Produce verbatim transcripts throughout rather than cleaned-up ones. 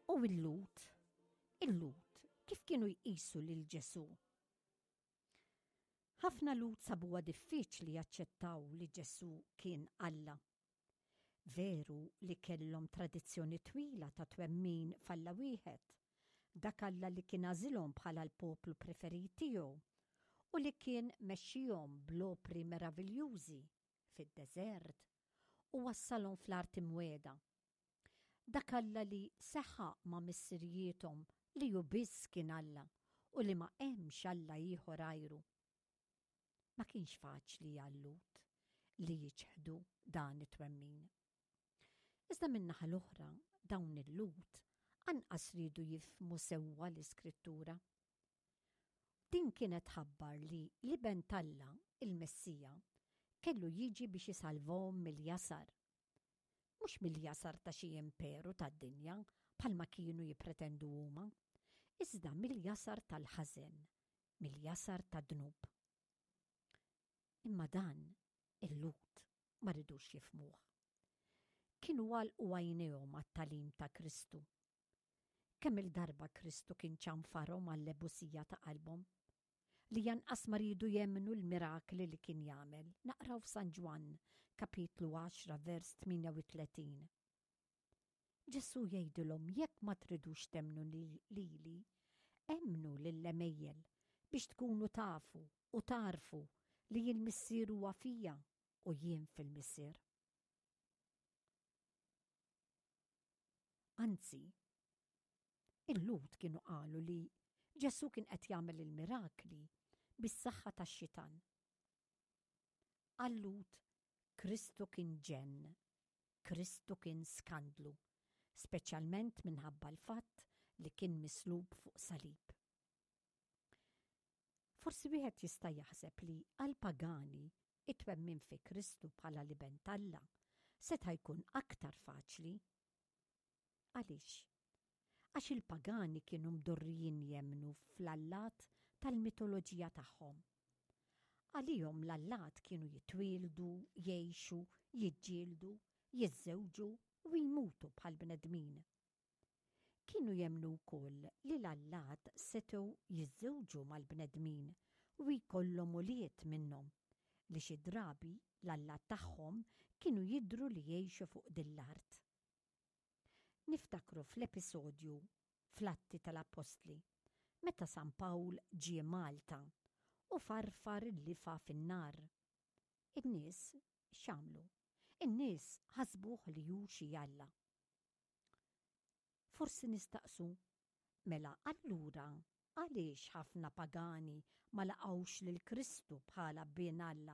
U il-Lut, il-Lut, kif kienu jqisu lil Ġesu? Ħafna Lut sabuha diffiċli jaċċettaw li Ġesu kien Alla. Veru li kellhom tradizzjoni twila ta' twemmin f'Alla wieħed, dak Alla li kien għażilhom bħala l-poplu preferit tiegħu u li kien mexxihom bl-opri meraviljużi fid-deżert u wassalhom fl-art imwiegħda. Dak Alla li seħħaq ma' missirjietom li hu biss kien Alla u li ma hemmx Alla ieħor għajru. Ma kienx faċli għal-Lut li jiġħdu dan it-twemmin. Iżda min-naħa l-oħra dawn il-Lut anqas ridu jifhmu sewwa l-Iskrittura. Din kienet ħabbar li l-iben Alla, il-Messija, kellu jiġi biex jisalvhom mill-jasar. Mhux mill-jasar ta' xi imperu tad-dinja bħalma kienu jippretendu huma, iżda mill-jasar tal-ħażen, mill-jasar tad-dnub. Imma dan il-Lut ma ridux jifhmuh. Kienu għalqu għajnejhom għat-talim ta' Kristu. Kemm il-darba Kristu kien ċanfarhom għall-lebusija ta' qalbhom li janqas ma ridu jemmnu l-mirakli li kien jagħmel. Naqraw f'San Ġwan, kapitlu għaxra, vers tminja u tletin. Ġesu jgħidilhom jekk ma tridux temnu lili, emmnu lill-Emejjel biex tkunu tafu u tarfu li jil-missier huwa fija u jien fil-missier. Anzi, il-Lut kienu qalu li Ġesu kien qed jagħmel il-mirakli bis-saħħa tax-xitan. Għal-Lut Kristu kien ġenn, Kristu kien skandlu, speċjalment minħabba l-fatt li kien mislub fuq salib. Forsi wieħed jista' jaħseb li għall-pagani it-twemmin fi Kristu bħala l-iben Alla seta' jkun aktar faċli. Għaliex? Għax il-pagani kienu mdorrijin jemmnu fl-allat tal-mitoloġija tagħhom. Għalihom l-allat kienu jitwieldu, jgħixu, jiġġieldu, jiżżewġu u jmutu bħal bnedmin. Kienu jemmnu wkoll li l-allat setgħu jiżżewġu mal-bnedmin u jkollhom uliet minnhom li xi drabi l-allat tagħhom kienu jidhru li jgħixu fuq dil-art. Niftakru fl-episodju fl-Atti tal-Apostli meta San Pawl ġie Malta u farfar il-lifa fin-nar. In-nies x'għamlu? In-nies ħasbuh li hu xi Alla. Forsi nistaqsu, mela allura għaliex ħafna pagani ma laqgħux lil Kristu bħala bien Alla?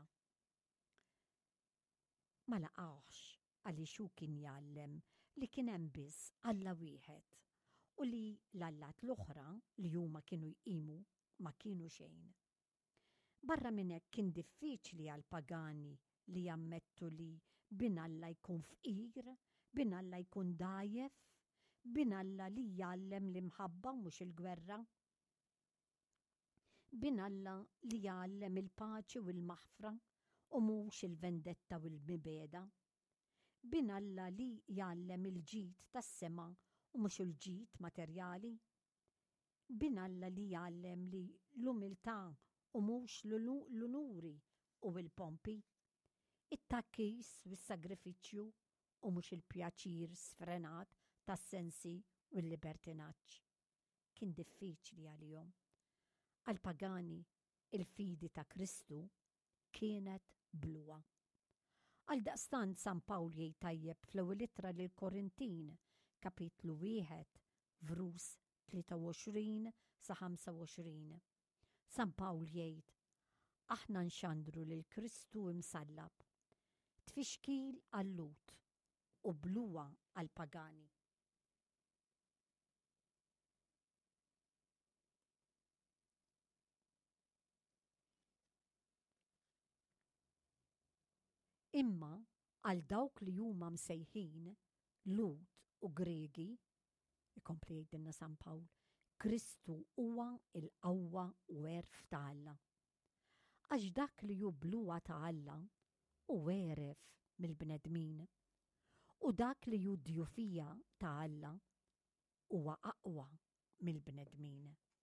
Ma laqgħux għaliex hu kien jgħallem li kien hemm biss Alla wieħed u li l-allat l-oħra li huma kienu jqimu ma kienu xejn. Barra minn hekk kien diffiċli għal pagani li jammettu li bin Alla jkun fqir, bin Alla jkun dajjef, bin Alla li jgħallem l-imħabba mhux il-gwerra. Bin Alla li jgħallem il-paċi u l-maħfra u mhux il-vendetta u l-mibeda. Bin Alla li jgħallem il-ġid tas-sema u mhux il-ġid materjali. Bin Alla li jgħallem li l-umiltà u mhux l-unuri u l-pompi. It-takkis u s-sagrifiċċju u mhux il-pjaċir sfrenat tas-sensi u l-libertinaġġ. Kien diffiċli għalihom. Għal-pagani il-fidi ta' Kristu kienet bluwa. Għaldaqstant San Pawl jgħid tajjeb fl-ewwel ittra lil Korintin, kapitlu wieħed, vrus tlieta u għoxrin sa ħamsa u għoxrin. San Pawl jgħid: aħna nxandru lil Kristu imsallab, tfixkil għall-Lut u bluwa għall-pagani. Imma għal dawk li huma msejħin Lut u Gregi, ikompli jgħidilna San Pawl, Kristu huwa il-qawwa u għerf ta' Alla. Għax dak li hu bluwa ta' Alla u għeref mill-bnedmin u dak li hu djufija ta' Alla huwa aqwa mill-bnedmin.